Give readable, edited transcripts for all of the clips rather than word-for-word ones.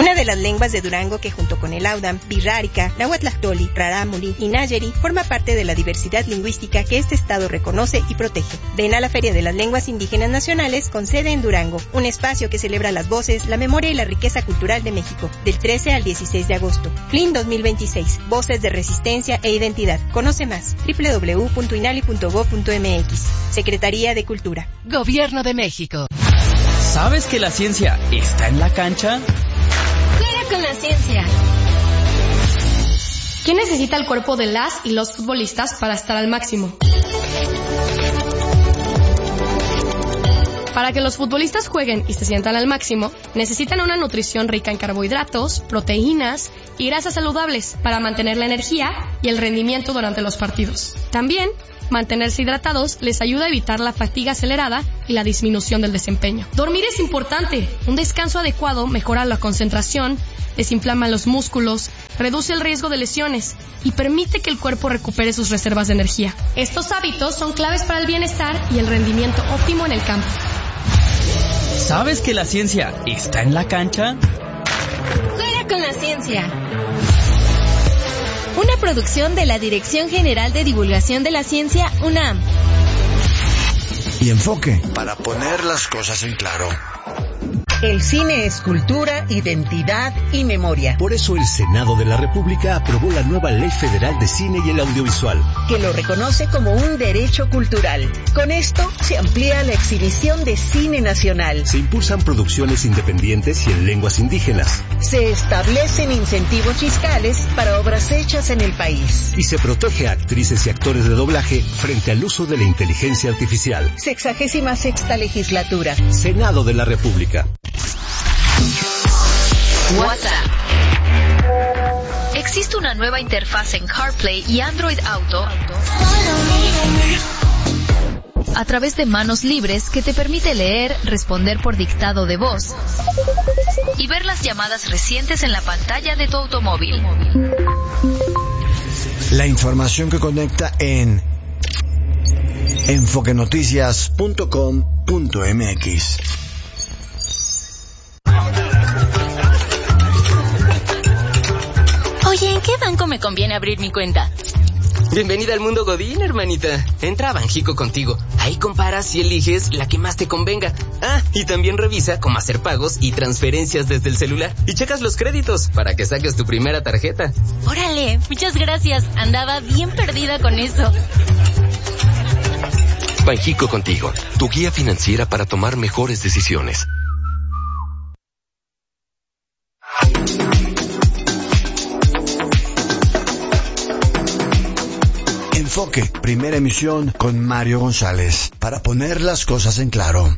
una de las lenguas de Durango que junto con el Audam, Birrárica, Nahuatlactoli, Rarámuri y Nayeri forma parte de la diversidad lingüística que este estado reconoce y protege. Ven a la Feria de las Lenguas Indígenas Nacionales con sede en Durango, un espacio que celebra las voces, la memoria y la riqueza cultural de México, del 13 al 16 de agosto. FLIN 2026, Voces de Resistencia e Identidad. Conoce más, www.inali.gov.mx. Secretaría de Cultura. Gobierno de México. ¿Sabes que la ciencia está en la cancha? Juega con la ciencia. ¿Quién necesita el cuerpo de las y los futbolistas para estar al máximo? Para que los futbolistas jueguen y se sientan al máximo, necesitan una nutrición rica en carbohidratos, proteínas y grasas saludables para mantener la energía y el rendimiento durante los partidos. También, mantenerse hidratados les ayuda a evitar la fatiga acelerada y la disminución del desempeño. Dormir es importante. Un descanso adecuado mejora la concentración, desinflama los músculos, reduce el riesgo de lesiones y permite que el cuerpo recupere sus reservas de energía. Estos hábitos son claves para el bienestar y el rendimiento óptimo en el campo. ¿Sabes que la ciencia está en la cancha? Juega con la ciencia. Una producción de la Dirección General de Divulgación de la Ciencia, UNAM. Y Enfoque, para poner las cosas en claro. El cine es cultura, identidad y memoria. Por eso el Senado de la República aprobó la nueva Ley Federal de Cine y el Audiovisual, que lo reconoce como un derecho cultural. Con esto se amplía la exhibición de cine nacional. Se impulsan producciones independientes y en lenguas indígenas. Se establecen incentivos fiscales para obras hechas en el país. Y se protege a actrices y actores de doblaje frente al uso de la inteligencia artificial. 66ª legislatura. Senado de la República. WhatsApp. Existe una nueva interfaz en CarPlay y Android Auto a través de manos libres que te permite leer, responder por dictado de voz y ver las llamadas recientes en la pantalla de tu automóvil. La información que conecta en enfoquenoticias.com.mx. Oye, ¿en qué banco me conviene abrir mi cuenta? Bienvenida al mundo Godín, hermanita. Entra a Banjico Contigo. Ahí comparas y eliges la que más te convenga. Ah, y también revisa cómo hacer pagos y transferencias desde el celular. Y checas los créditos para que saques tu primera tarjeta. Órale, muchas gracias. Andaba bien perdida con eso. Banjico Contigo, tu guía financiera para tomar mejores decisiones. Enfoque, primera emisión con Mario González, para poner las cosas en claro.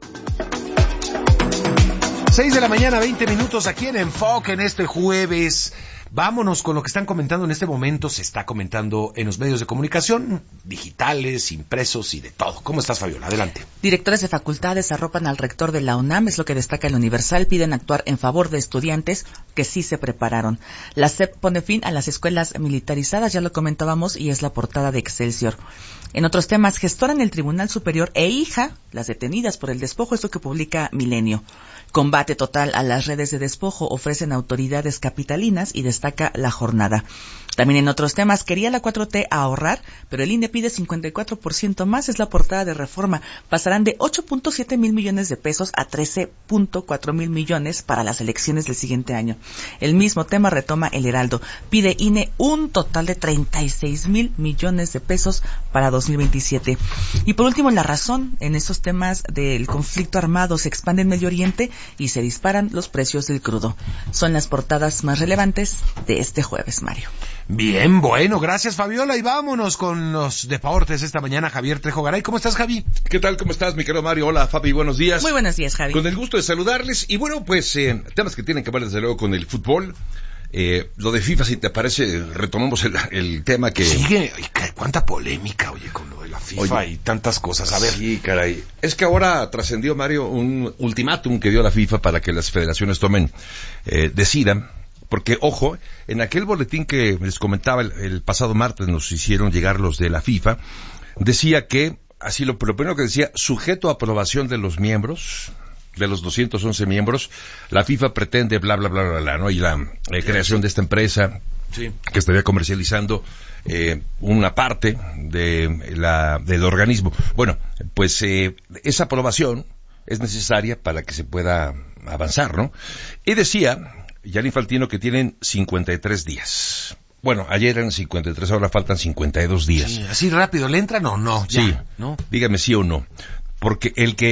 6 de la mañana, 20 minutos aquí en Enfoque en este jueves. Vámonos con lo que están comentando en este momento. Se está comentando en los medios de comunicación, digitales, impresos y de todo. ¿Cómo estás, Fabiola? Adelante. Directores de facultades arropan al rector de la UNAM, es lo que destaca el Universal. Piden actuar en favor de estudiantes que sí se prepararon. La SEP pone fin a las escuelas militarizadas, ya lo comentábamos, y es la portada de Excelsior. En otros temas, gestora en el Tribunal Superior e hija, las detenidas por el despojo, es lo que publica Milenio. Combate total a las redes de despojo ofrecen autoridades capitalinas y destaca La Jornada. También en otros temas, quería la 4T ahorrar, pero el INE pide 54% más, es la portada de Reforma. Pasarán de 8.7 mil millones de pesos a 13.4 mil millones para las elecciones del siguiente año. El mismo tema retoma El Heraldo. Pide INE un total de 36 mil millones de pesos para 2027. Y por último, La Razón, en estos temas del conflicto armado se expande en Medio Oriente y se disparan los precios del crudo. Son las portadas más relevantes de este jueves, Mario. Bien, bueno, gracias, Fabiola, y vámonos con los deportes esta mañana. Javier Trejo Garay, ¿cómo estás, Javi? ¿Qué tal? ¿Cómo estás, mi querido Mario? Hola, Fabi, buenos días. Muy buenos días, Javi. Con el gusto de saludarles, y bueno, pues, temas que tienen que ver desde luego con el fútbol. Lo de FIFA, si te parece, retomamos el tema que... Sigue, cuánta polémica, oye, con lo de la FIFA y tantas cosas. A ver. Sí, caray. Es que ahora trascendió, Mario, un ultimátum que dio la FIFA para que las federaciones decidan. Porque, ojo, en aquel boletín que les comentaba el pasado martes nos hicieron llegar los de la FIFA, decía que, así lo primero que decía, sujeto a aprobación de los miembros, de los 211 miembros, la FIFA pretende bla, bla, bla, bla, bla, ¿no? Y la creación de esta empresa que estaría comercializando una parte del organismo. Bueno, pues esa aprobación es necesaria para que se pueda avanzar, ¿no? Y decía Gianni Infantino que tienen 53 días. Bueno, ayer eran 53, ahora faltan 52 días. Sí, así rápido, ¿le entran o no? Ya, sí, ¿no? Dígame sí o no. Porque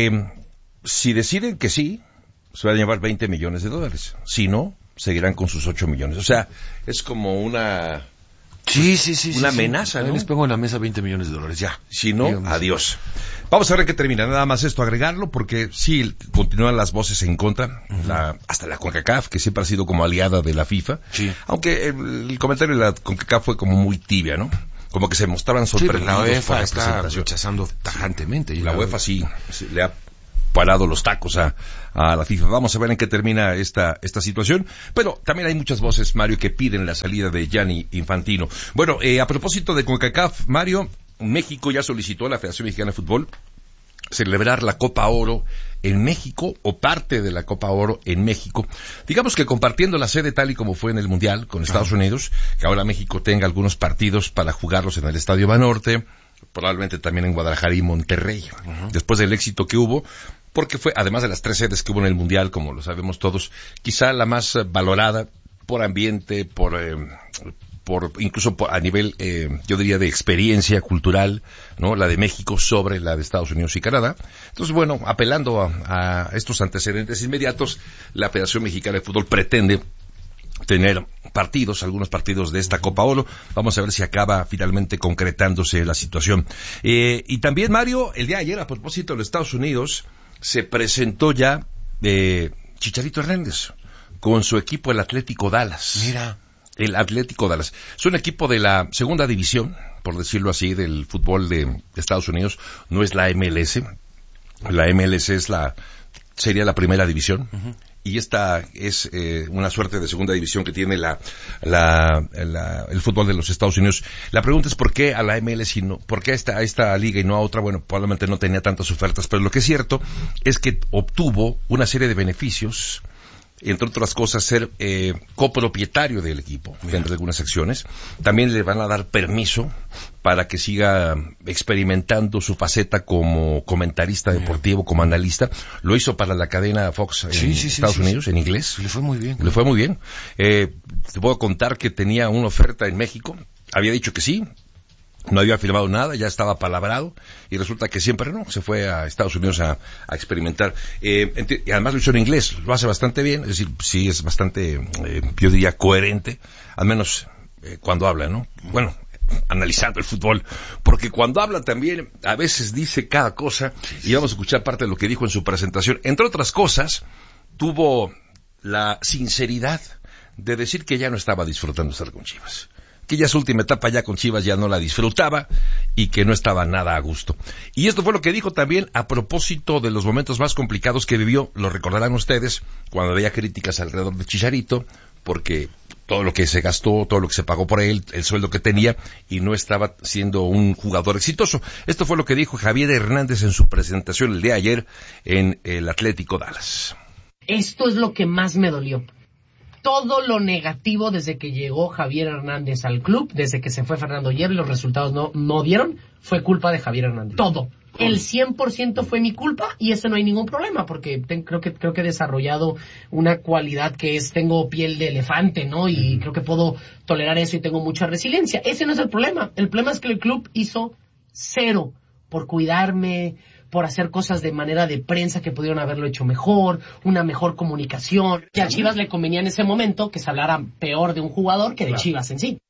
si deciden que sí, se van a llevar $20 millones. Si no, seguirán con sus 8 millones. O sea, es como una... una amenaza, ¿no? Les pongo en la mesa $20 millones, ya. Si no, adiós. Vamos a ver qué termina. Nada más esto, agregarlo, porque sí, continúan las voces en contra. Hasta la CONCACAF, que siempre ha sido como aliada de la FIFA. Sí. Aunque el comentario de la CONCACAF fue como muy tibia, ¿no? Como que se mostraban sorprendidos. La UEFA está rechazando tajantemente. Y la UEFA sí le ha parado los tacos a la FIFA. Vamos a ver en qué termina esta situación. Pero también hay muchas voces, Mario, que piden la salida de Gianni Infantino. Bueno, a propósito de CONCACAF, Mario, México ya solicitó a la Federación Mexicana de Fútbol celebrar la Copa Oro en México, o parte de la Copa Oro en México. Digamos que compartiendo la sede tal y como fue en el Mundial con Estados Unidos, que ahora México tenga algunos partidos para jugarlos en el Estadio Banorte, probablemente también en Guadalajara y Monterrey, después del éxito que hubo, porque fue, además de las 3 sedes que hubo en el Mundial, como lo sabemos todos, quizá la más valorada por ambiente, incluso a nivel, yo diría, de experiencia cultural, ¿no? La de México sobre la de Estados Unidos y Canadá. Entonces, bueno, apelando a estos antecedentes inmediatos, la Federación Mexicana de Fútbol pretende tener algunos partidos de esta Copa Oro. Vamos a ver si acaba finalmente concretándose la situación. Y también, Mario, el día de ayer, a propósito de los Estados Unidos, se presentó ya Chicharito Hernández con su equipo, el Atlético Dallas. Mira. El Atlético Dallas. Es un equipo de la segunda división, por decirlo así, del fútbol de Estados Unidos. No es la MLS. La MLS sería la primera división. Y esta es una suerte de segunda división que tiene el fútbol de los Estados Unidos. La pregunta es ¿por qué a la MLS por qué a esta liga y no a otra? Bueno, probablemente no tenía tantas ofertas, pero lo que es cierto es que obtuvo una serie de beneficios, entre otras cosas, ser copropietario del equipo dentro de algunas acciones. También le van a dar permiso para que siga experimentando su faceta como comentarista deportivo, como analista. Lo hizo para la cadena Fox en Estados Unidos, en inglés. Le fue muy bien. Le fue muy bien. Te puedo contar que tenía una oferta en México. Había dicho que sí. No había firmado nada, ya estaba palabrado, y resulta que siempre no, se fue a Estados Unidos a experimentar. Y además lo hizo en inglés, lo hace bastante bien, es decir, sí es bastante, yo diría, coherente, al menos cuando habla, ¿no? Bueno, analizando el fútbol, porque cuando habla también, a veces dice cada cosa, y vamos a escuchar parte de lo que dijo en su presentación. Entre otras cosas, tuvo la sinceridad de decir que ya no estaba disfrutando estar con Chivas, que ya su última etapa ya con Chivas ya no la disfrutaba y que no estaba nada a gusto. Y esto fue lo que dijo también a propósito de los momentos más complicados que vivió, lo recordarán ustedes, cuando había críticas alrededor de Chicharito, porque todo lo que se gastó, todo lo que se pagó por él, el sueldo que tenía, y no estaba siendo un jugador exitoso. Esto fue lo que dijo Javier Hernández en su presentación el día de ayer en el Atlético Dallas. Esto es lo que más me dolió. Todo lo negativo desde que llegó Javier Hernández al club, desde que se fue Fernando Hierro y los resultados no dieron, fue culpa de Javier Hernández. Todo. El 100% fue mi culpa y eso no hay ningún problema porque creo que he desarrollado una cualidad que es, tengo piel de elefante, ¿no? Y creo que puedo tolerar eso y tengo mucha resiliencia. Ese no es el problema. El problema es que el club hizo 0 por cuidarme, por hacer cosas de manera de prensa que pudieron haberlo hecho mejor, una mejor comunicación. Y a Chivas le convenía en ese momento que se hablara peor de un jugador que de Chivas en sí.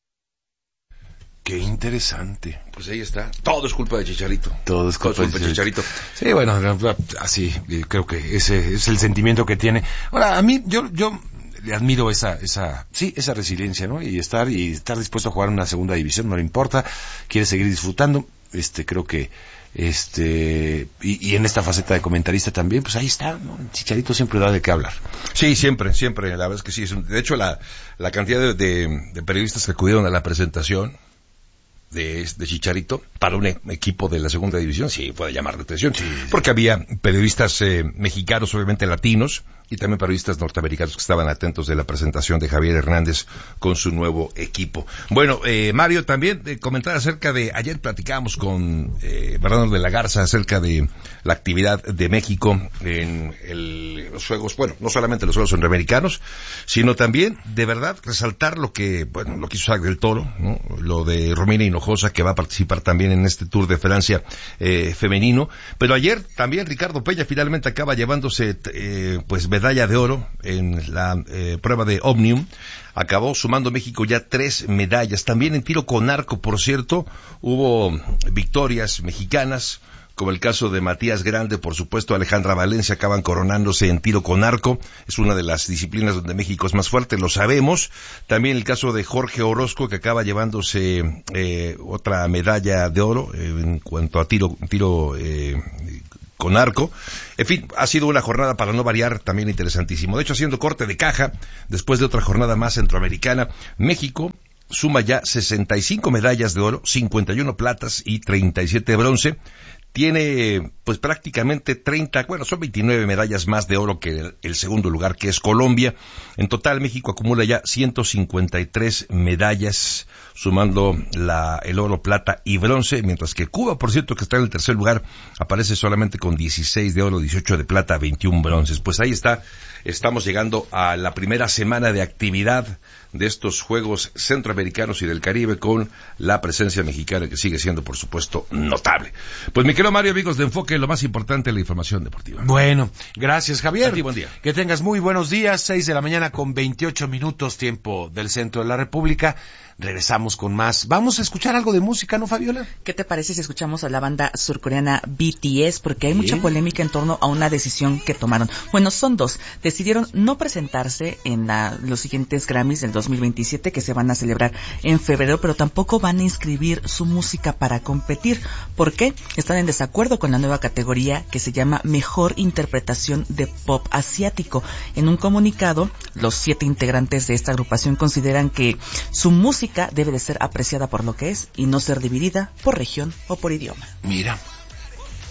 Qué interesante. Pues ahí está. Todo es culpa de Chicharito. Todo es culpa de Chicharito. Sí, bueno, así creo que ese es el sentimiento que tiene. Ahora, a mí, yo le admiro esa resiliencia, ¿no? Y estar dispuesto a jugar en una segunda división, no le importa, quiere seguir disfrutando. Creo que y en esta faceta de comentarista también, pues ahí está, ¿no? Chicharito siempre da de qué hablar. Sí, siempre, la verdad es que sí. De hecho, la cantidad de periodistas que acudieron a la presentación, de Chicharito para un equipo de la segunda división sí puede llamar la atención, porque había periodistas mexicanos, obviamente latinos, y también periodistas norteamericanos que estaban atentos de la presentación de Javier Hernández con su nuevo equipo. Bueno, Mario, también comentar acerca de, ayer platicábamos con Bernardo de la Garza acerca de la actividad de México en los Juegos, bueno, no solamente los Juegos Centroamericanos, sino también, de verdad, resaltar lo que hizo Sac del Toro, ¿no? Lo de Romina Hinojosa, que va a participar también en este Tour de Francia femenino. Pero ayer también Ricardo Peña finalmente acaba llevándose pues medalla de oro en la prueba de Omnium. Acabó sumando México ya 3 medallas. También en tiro con arco, por cierto, hubo victorias mexicanas, como el caso de Matías Grande, por supuesto Alejandra Valencia acaban coronándose en tiro con arco. Es una de las disciplinas donde México es más fuerte, lo sabemos. También el caso de Jorge Orozco, que acaba llevándose otra medalla de oro en cuanto a tiro con arco. En fin, ha sido una jornada, para no variar, también interesantísimo. De hecho, haciendo corte de caja, después de otra jornada más centroamericana, México suma ya 65 medallas de oro, 51 platas y 37 bronce. Tiene pues prácticamente son 29 medallas más de oro que el segundo lugar, que es Colombia. En total México acumula ya 153 medallas, sumando el oro, plata y bronce, mientras que Cuba, por cierto, que está en el tercer lugar, aparece solamente con 16 de oro, 18 de plata, 21 bronces. Pues ahí está, estamos llegando a la primera semana de actividad de estos Juegos Centroamericanos y del Caribe, con la presencia mexicana, que sigue siendo, por supuesto, notable. Pues mi querido Mario, amigos de Enfoque, lo más importante es la información deportiva. Bueno, gracias, Javier. A ti, buen día. Que tengas muy buenos días. 6 de la mañana con 28 minutos, tiempo del centro de la República. Regresamos con más. Vamos a escuchar algo de música, ¿no, Fabiola? ¿Qué te parece si escuchamos a la banda surcoreana BTS? Porque hay mucha polémica en torno a una decisión que tomaron. Bueno, son dos. Decidieron no presentarse en los siguientes Grammys del 2027, que se van a celebrar en febrero, pero tampoco van a inscribir su música para competir. ¿Por qué? Están en desacuerdo con la nueva categoría que se llama Mejor Interpretación de Pop Asiático. En un comunicado, los 7 integrantes de esta agrupación consideran que su música debe de ser apreciada por lo que es y no ser dividida por región o por idioma. Mira.